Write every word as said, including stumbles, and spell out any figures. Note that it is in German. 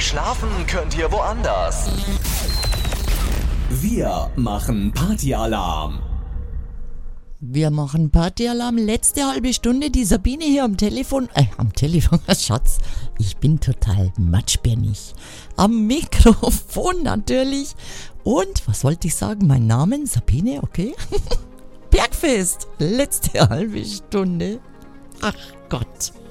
Schlafen könnt ihr woanders. Wir machen Partyalarm. Wir machen Partyalarm. Letzte halbe Stunde, die Sabine hier am Telefon. Äh, am Telefon, Schatz. Ich bin total matschbirnig. Am Mikrofon natürlich. Und, was wollte ich sagen? Mein Name, Sabine, okay? Bergfest. Letzte halbe Stunde. Ach Gott.